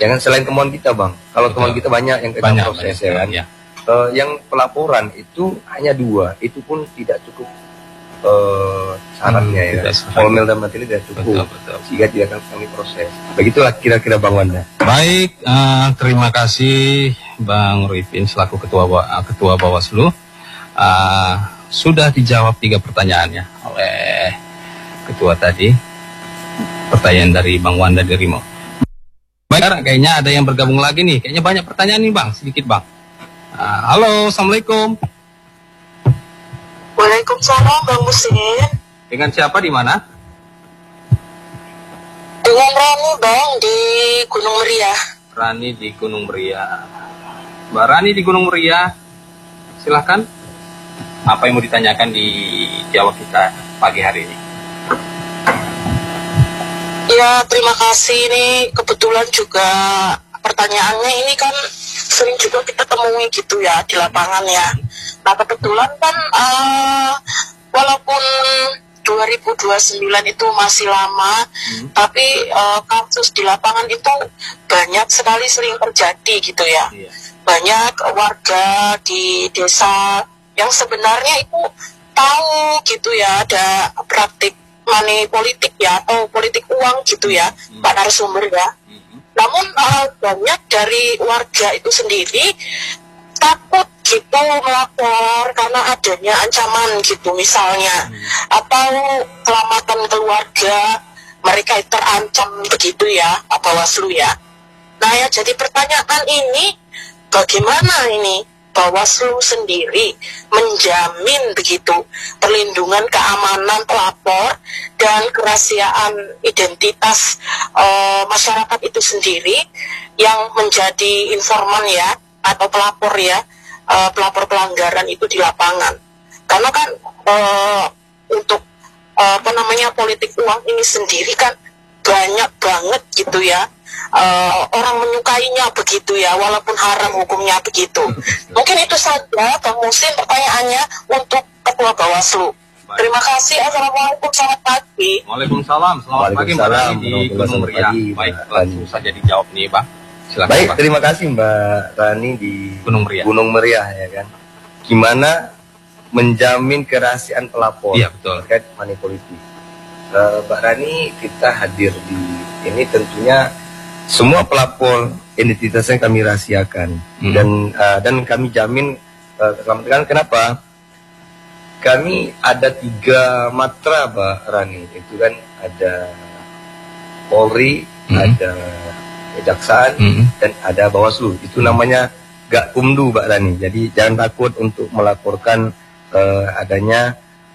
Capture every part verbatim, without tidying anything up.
Jangan selain temuan kita bang, kalau temuan kita banyak yang kita banyak, proses banyak, ya kan. ya. Uh, yang pelaporan itu hanya dua, itu pun tidak cukup uh, syaratnya hmm, ya kan. Formal dan material tidak cukup, betul, betul. Sehingga tidak akan kami proses. Begitulah kira-kira Bang Wanda. Baik, uh, terima kasih Bang Rifin selaku ketua uh, ketua Bawaslu. Uh, sudah dijawab tiga pertanyaannya oleh ketua tadi. Pertanyaan dari Bang Wanda dari Rimo. Baik, kayaknya ada yang bergabung lagi nih. Kayaknya banyak pertanyaan nih Bang, sedikit Bang. Uh, halo, Assalamualaikum. Waalaikumsalam Bang Musin. Dengan siapa di mana? Dengan Rani Bang di Gunung Meriah. Rani di Gunung Meriah. Mbak Rani di Gunung Meriah, silahkan. Apa yang mau ditanyakan di jawab kita pagi hari ini? Ya, terima kasih. Ini kebetulan juga pertanyaannya ini kan sering juga kita temui gitu ya di lapangan ya. Nah kebetulan kan uh, walaupun dua ribu dua puluh sembilan itu masih lama, hmm. tapi uh, kasus di lapangan itu banyak sekali sering terjadi gitu ya. Yeah. Banyak warga di desa yang sebenarnya itu tahu gitu ya ada praktik money politik ya atau politik uang gitu ya, hmm. Pak narasumber ya. Hmm. Namun uh, banyak dari warga itu sendiri takut gitu melapor karena adanya ancaman gitu misalnya, hmm. atau keselamatan keluarga mereka terancam begitu ya Pak Bawaslu ya. Nah ya jadi pertanyaan ini bagaimana ini Bawaslu sendiri menjamin begitu perlindungan keamanan pelapor dan kerahasiaan identitas uh, masyarakat itu sendiri yang menjadi informan ya atau pelapor ya, uh, pelapor pelanggaran itu di lapangan. Karena kan uh, untuk uh, apa namanya politik uang ini sendiri kan banyak banget gitu ya. Uh, orang menyukainya begitu ya, walaupun haram hukumnya begitu. Mungkin itu saja Bang Musin pertanyaannya untuk Ketua Bawaslu. Baik. Terima kasih. Assalamualaikum, selamat pagi. Waalaikumsalam, selamat pagi Mbak Rani di Gunung Meriah. Baik, langsung saja dijawab nih Pak. Silakan, Baik, Pak. Terima kasih Mbak Rani di Gunung Meriah. Gunung Meriah ya kan. Gimana menjamin kerahasiaan pelapor ya, betul. terkait money politik. Uh, Mbak Rani, kita hadir di ini tentunya semua pelapor identitasnya kami rahasiakan, hmm. dan uh, dan kami jamin uh, keselamatan. Kenapa? Kami ada tiga matra Mbak Rani, itu kan ada Polri, hmm. ada Kejaksaan, hmm. dan ada Bawaslu. Itu namanya Gakumdu Mbak Rani. Jadi jangan takut untuk melaporkan uh, adanya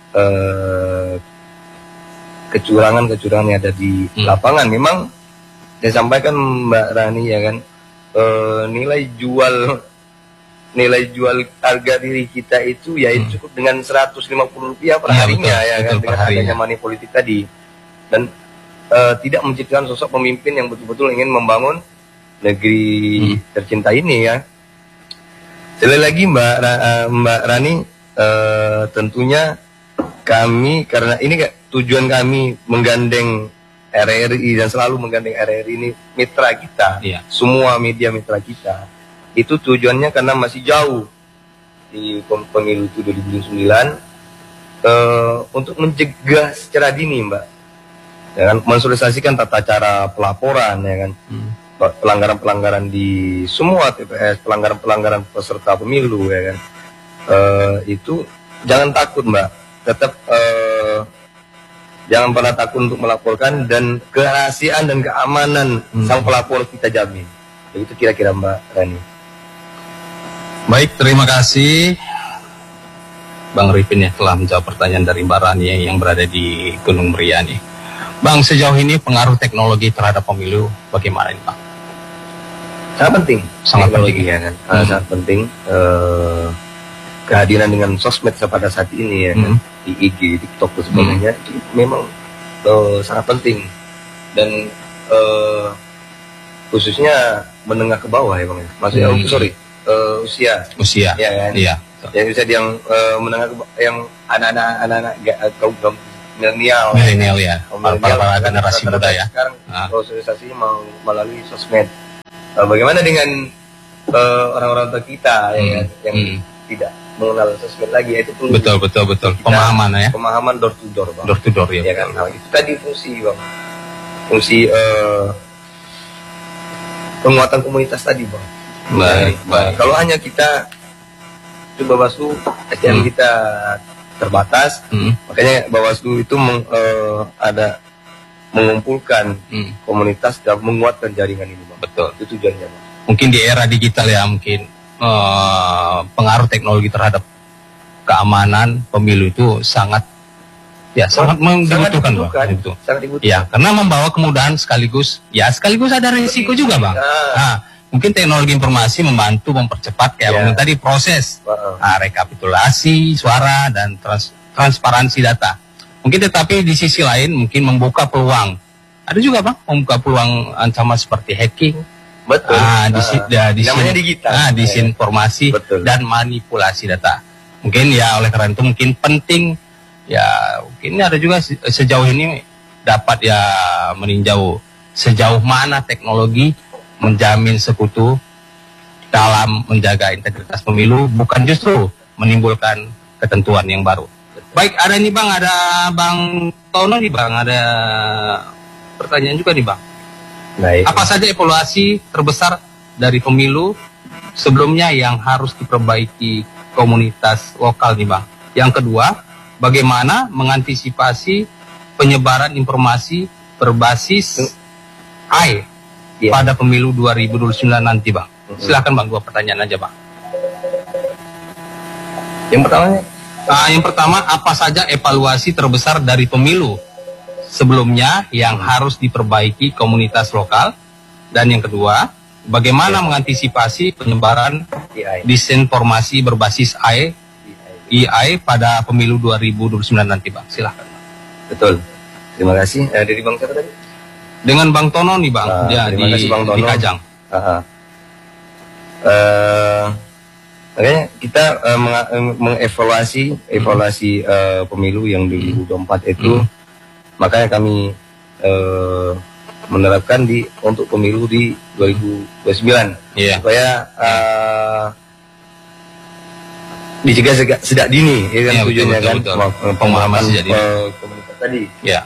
uh, kecurangan-kecurangan yang ada di hmm. lapangan. Memang saya sampaikan Mbak Rani ya kan, e, nilai jual nilai jual harga diri kita itu ya hmm. cukup dengan seratus lima puluh rupiah per ya, harinya betul, ya betul, kan dengan adanya money politik tadi, dan e, tidak menciptakan sosok pemimpin yang betul-betul ingin membangun negeri hmm. tercinta ini ya. Sekali lagi Mbak Mbak Rani, e, tentunya kami karena ini tujuan kami menggandeng R R I dan selalu menggandeng R R I ini mitra kita, iya. Semua media mitra kita itu tujuannya karena masih jauh di pemilu itu dua ribu dua puluh sembilan uh, untuk mencegah secara dini Mbak, ya kan, mensosialisasikan tata cara pelaporan ya kan, hmm. pelanggaran-pelanggaran di semua T P S, pelanggaran-pelanggaran peserta pemilu ya kan, uh, itu jangan takut Mbak, tetap uh, jangan pernah takut untuk melaporkan, dan kerahasiaan dan keamanan hmm. sang pelapor kita jamin. Begitu kira-kira Mbak Rani. Baik, terima kasih Bang Rifin ya telah menjawab pertanyaan dari Mbak Rani yang berada di Gunung Meriah nih. Bang, sejauh ini pengaruh teknologi terhadap pemilu bagaimana ini Bang? Sangat penting. Sangat penting ya kan. Hmm. Sangat penting. Uh, kehadiran dengan sosmed pada saat ini ya kan, hmm. di I G, TikTok dan sebagainya, hmm. itu memang uh, sangat penting, dan uh, khususnya menengah ke bawah ya Bang, maksudnya hmm. oh, sorry uh, usia usia ya kan, iya. Yang usia yang uh, menengah ke bawah, yang anak-anak anak-anak kaum kaum milenial milenial ya, para para generasi muda ya, sekarang ah. sosialisasinya melalui sosmed Uh, bagaimana dengan uh, orang-orang tua kita Hmm. ya, kan, yang Hmm. tidak mengenal sosmed lagi, itu perlu Betul, betul, betul. kita- Pemahaman ya. pemahaman door to door, Bang. Door to door ya. Ya kan, betul. nah, itu tadi fungsi, Bang. Fungsi uh, penguatan komunitas tadi, Bang. Baik, Nah, baik. kalau hanya kita coba Bawaslu, S D M Hmm. kita terbatas, Hmm. makanya Bawaslu itu meng, eh, ada mengumpulkan Hmm. komunitas dan menguatkan jaringan ini, Bang. Betul. Itu tujuannya, Bang. Mungkin di era digital ya, mungkin eh, pengaruh teknologi terhadap keamanan pemilu itu sangat ya sangat dibutuhkan, Bang. dibutuhkan, Itu. sangat dibutuhkan. Ya, karena membawa kemudahan sekaligus ya sekaligus ada risiko juga, Bang. Ah. Nah, mungkin teknologi informasi membantu mempercepat kayak Ya. Bang tadi proses Heeh. ah, rekapitulasi suara dan trans- transparansi data. Mungkin tetapi di sisi lain mungkin membuka peluang. Ada juga, Bang, membuka peluang ancaman seperti hacking, Betul. ah, disi, Ah. da- disin- Namanya digital. ah, disinformasi Betul. dan manipulasi data. Mungkin ya oleh karena itu mungkin penting ya mungkin ada juga se- sejauh ini dapat ya meninjau sejauh mana teknologi menjamin sekutu dalam menjaga integritas pemilu, bukan justru menimbulkan ketentuan yang baru. Baik, ada nih Bang, ada Bang Tono nih Bang, ada pertanyaan juga nih Bang. Baik. Apa saja evaluasi terbesar dari pemilu sebelumnya yang harus diperbaiki komunitas lokal nih Bang? Yang kedua, bagaimana mengantisipasi penyebaran informasi berbasis A I Iya. pada pemilu dua ribu dua puluh sembilan nanti Bang? Mhm. Silakan Bang, dua pertanyaan aja Bang. Yang pertamanya, Nah, yang pertama, apa saja evaluasi terbesar dari pemilu sebelumnya yang harus diperbaiki komunitas lokal? Dan yang kedua, bagaimana mengantisipasi penyebaran A I. disinformasi berbasis A I, A I pada pemilu dua ribu dua puluh sembilan nanti, Bang? Silahkan. Betul. Terima kasih. Eh, dari Bang siapa tadi? Dengan Bang Tono nih, Bang, Nah, ya, terima di, kasih, Bang di Tono. Kajang. Aha. Eh, makanya kita eh, menga- eh, mengevaluasi evaluasi eh, pemilu yang dua ribu dua puluh empat itu, Hmm. makanya kami eh, menerapkan di untuk pemilu di dua ribu dua puluh sembilan Iya. supaya eh, dicegah sejak, sejak dini, ya kan, Iya, betul, tujuannya betul, kan betul. pem- Pemahaman pemahaman sejak dini. eh, komunitas tadi. Ya.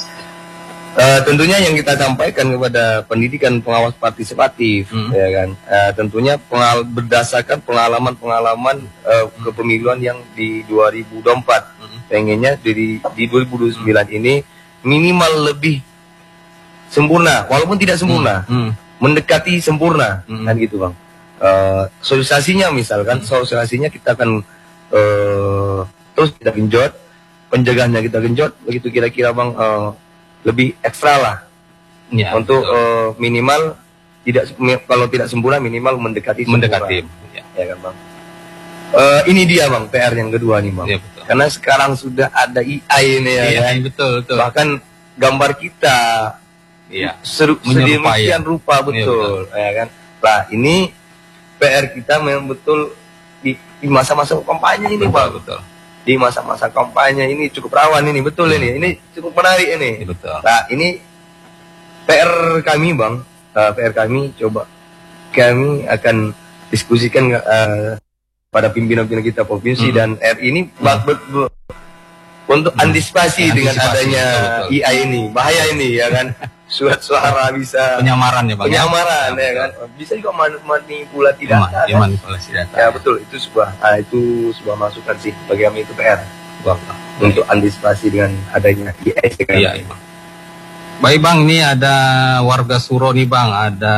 Eh, tentunya yang kita sampaikan kepada pendidikan pengawas partisipatif, Hmm. ya kan, Eh, tentunya pengal berdasarkan pengalaman-pengalaman eh, kepemiluan yang di dua ribu dua puluh empat, Hmm. pengennya di di dua ribu dua puluh sembilan ini minimal lebih sempurna, walaupun tidak sempurna, Hmm. mendekati sempurna, Hmm. kan gitu Bang. Eh, sosialisasinya misalkan, sosialisasinya kita akan eh, terus kita genjot, pencegahannya kita genjot, begitu kira-kira Bang, eh, lebih ekstra lah. Ya, Untuk betul. eh, minimal tidak mi- kalau tidak sempurna minimal mendekati mendekati. sempurna. Ya. Ya kan Bang. Eh, ini dia Bang P R yang kedua nih Bang. Iya, betul. Karena sekarang sudah ada I A ini ya Iya, kan. betul, betul. Bahkan gambar kita Iya. seru, Menyerupai, sedemikian ya. rupa Iya, betul, ya kan. Lah ini P R kita memang betul di, di masa-masa kampanye ini Betul, Bang. betul. Di masa-masa kampanye ini cukup rawan ini, betul ini. Ini cukup menarik ini. Iya, betul. Nah, ini P R kami, Bang. Uh, P R kami coba kami akan diskusikan uh, pada pimpinan-pimpinan kita provinsi Hmm. dan R I ini bak- be- be- untuk Hmm. antisipasi dengan Antisipasi, adanya betul, betul. I A ini. Bahaya ini ya kan. Surat suara bisa Penyamaran ya, Bang. penyamaran Ya, ya kan. Bisa juga man- manipulasi data. Ima- kan? manipulasi data. Ya betul, itu sebuah ah, itu sebuah masukan sih bagi kami, itu P R Bang. untuk antisipasi dengan adanya I A kan. Iya, iya, Bang. Baik Bang, ini ada warga Suro nih Bang, ada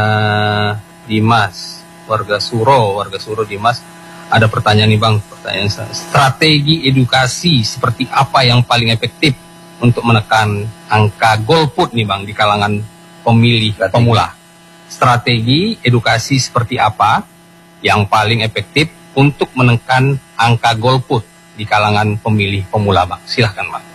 Dimas, warga Suro, warga Suro Dimas. Ada pertanyaan nih Bang, pertanyaan saya. Strategi edukasi seperti apa yang paling efektif untuk menekan angka golput nih Bang di kalangan pemilih Strategi. pemula? Strategi edukasi seperti apa yang paling efektif untuk menekan angka golput di kalangan pemilih pemula Bang? Silahkan Bang.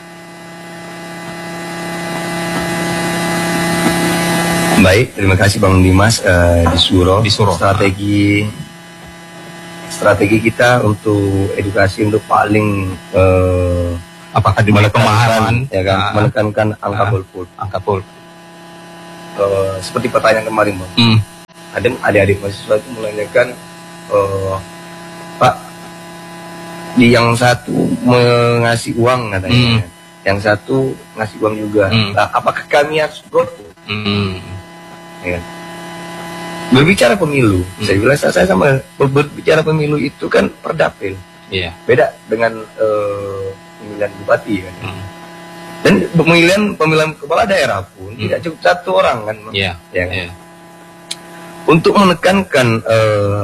Baik, terima kasih Bang Dimas eh, di Suro. Di Suro. Strategi strategi kita untuk edukasi untuk paling eh, Apakah dibalik pemahaman ya kan, ah, menekankan angka ah. golput. angka golput? Eh, seperti pertanyaan kemarin Bang. Hmm. ada adik-adik mahasiswa itu menanyakan, uh, Pak, di yang satu mengasih uang katanya, Hmm. yang satu ngasih uang juga. Hmm. Nah, apakah kami harus golput? Hmm. Ya. Berbicara pemilu, Hmm. saya bilang saya sama ber- berbicara pemilu itu kan perdapil, Iya. beda dengan uh, pemilihan bupati kan. Hmm. Dan pemilihan pemilihan kepala daerah pun Hmm. tidak cukup satu orang kan, Bang? Iya. Ya kan? Iya. Untuk menekankan uh,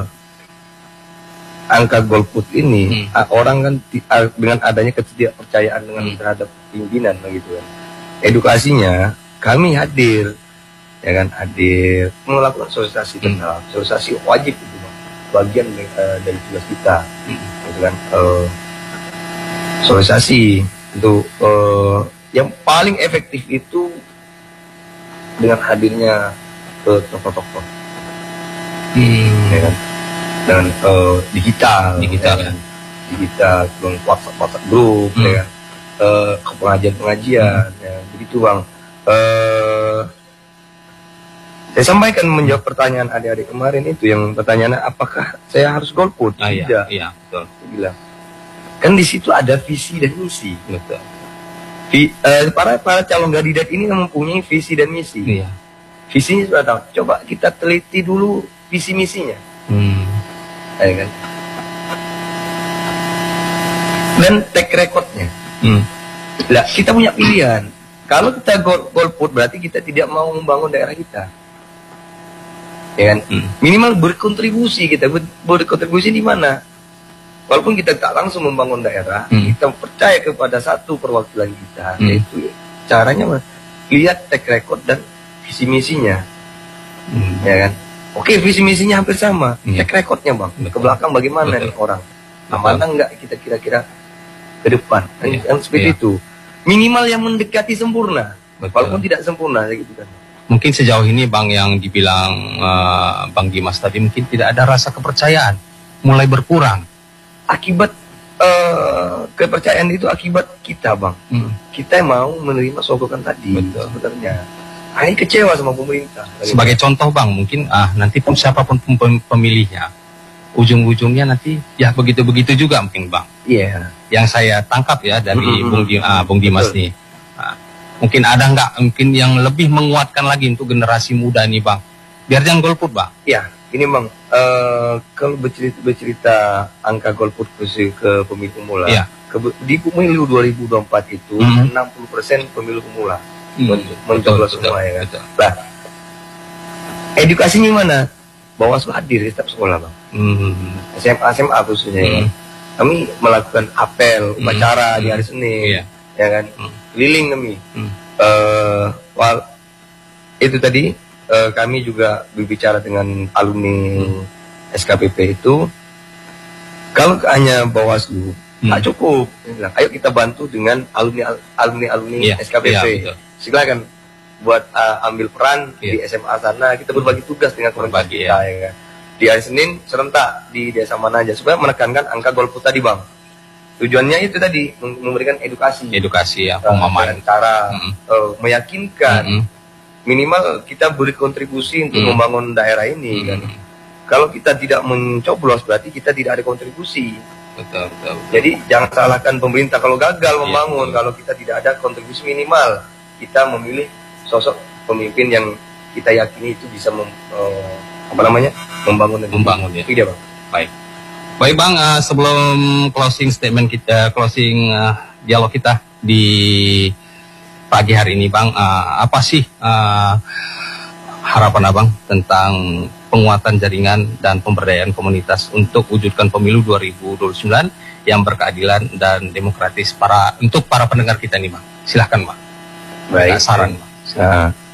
angka golput ini, Hmm. uh, orang kan ti- uh, dengan adanya ketidakpercayaan dengan Hmm. terhadap pimpinan begitu kan. Edukasinya kami hadir, ya kan, hadir melakukan sosialisasi Hmm. tentang sosialisasi wajib itu, Bang. Bagian uh, dari tugas kita, Hmm. gitu kan. Uh, sosialisasi itu uh, yang paling efektif itu dengan hadirnya ke tokoh-tokoh, Hmm. ya kan, dengan uh, digital, Digital, ya kan? Digital, dengan WhatsApp WhatsApp grup, Hmm. ya kan, uh, ke pengajian-pengajian, ya, begitu Bang. Uh, saya sampaikan menjawab pertanyaan adik-adik kemarin itu, yang pertanyaannya apakah saya harus golput? Ah, iya. Tidak. Iya, betul. Saya bilang, kan di situ ada visi dan misi. Betul. Vi, eh, para para calon kandidat ini mempunyai visi dan misi. Iya. Visinya sudah tahu. Coba kita teliti dulu visi misinya, Hmm. ya kan? Dan track recordnya. Hmm. Lah, kita punya pilihan. Kalau kita gol golput berarti kita tidak mau membangun daerah kita, ya kan? Hmm. Minimal berkontribusi, kita ber berkontribusi di mana? Walaupun kita tak langsung membangun daerah, Hmm. kita percaya kepada satu perwakilan kita, Hmm. yaitu caranya mas, lihat track record dan visi misinya, Hmm. ya kan? Oke, visi misinya hampir sama, Hmm. track recordnya bang, Betul. ke belakang bagaimana Betul. nih orang, Betul. amanah nggak kita kira-kira ke depan, kan, Iya. kan seperti Iya. itu. Minimal yang mendekati sempurna, Betul. walaupun tidak sempurna, gitu kan? Mungkin sejauh ini Bang yang dibilang eh, Bang Dimas tadi mungkin tidak ada rasa kepercayaan, mulai berkurang. Akibat eh, kepercayaan itu akibat kita bang. Hmm. Kita yang mau menerima sogokan tadi. Betul. Sebenarnya ah, ini kecewa sama pemerintah. Sebagai contoh Bang, mungkin ah nanti pun siapapun pem- pem- pemilihnya, ujung-ujungnya nanti ya begitu-begitu juga mungkin Bang. iya, Yang saya tangkap ya dari Mm-mm. Bung, Di, ah, Bung Dimas Betul. nih. Ah, mungkin ada nggak mungkin yang lebih menguatkan lagi untuk generasi muda nih Bang, biar jangan golput Bang. iya. Ini bang, eh, kalau bercerita, bercerita angka golput ke, ke pemilu pemula, Iya. ke, di pemilu dua ribu dua puluh empat itu Mhm. enam puluh persen pemilu pemula Hmm, men- mencoblos semua ya kan. betul. Nah, edukasinya mana? Bawaslu hadir di setiap sekolah bang, Hmm. S M A S M A khususnya ya kan. Hmm. Kami melakukan apel, Hmm. upacara di Hmm. hari Senin, Iya. ya kan, Hmm. keliling kami. Hmm. Eh, wal itu tadi eh, kami juga berbicara dengan alumni Hmm. S K P P itu, kalau hanya Bawaslu Hmm. tak cukup. Dia bilang, ayo kita bantu dengan alumni alumni alumni Iya, S K P P. iya, betul. Silakan buat uh, ambil peran Iya. di S M A sana, kita berbagi tugas dengan komunitas Berbagi, kita ya kan. Di hari Senin serentak di desa mana aja supaya menekankan angka golput tadi bang. Tujuannya itu tadi mem- memberikan edukasi, Edukasi ya, eh, pemahaman. dengan cara Mm. eh, meyakinkan Mm-mm. minimal kita beri kontribusi untuk Mm. membangun daerah ini kan. Mm-mm. Kalau kita tidak mencoblos berarti kita tidak ada kontribusi. Betul, betul, betul. Jadi jangan salahkan pemerintah kalau gagal Iya, membangun, betul. kalau kita tidak ada kontribusi minimal kita memilih sosok pemimpin yang kita yakini itu bisa mem, eh, apa namanya membangun negeri. Membangun, ya. Tidak bang. Baik. Baik Bang, eh, sebelum closing statement kita, closing eh, dialog kita di pagi hari ini Bang, eh, apa sih eh, harapan Abang tentang penguatan jaringan dan pemberdayaan komunitas untuk wujudkan pemilu dua ribu dua puluh sembilan yang berkeadilan dan demokratis para untuk para pendengar kita nih Bang. Silahkan Bang. Baik. Saran Bang. Nah,